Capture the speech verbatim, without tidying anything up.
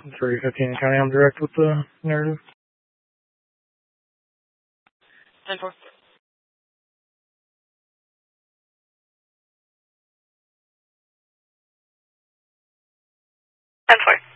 three fifteen County, I'm direct with the narrative. ten four. ten four.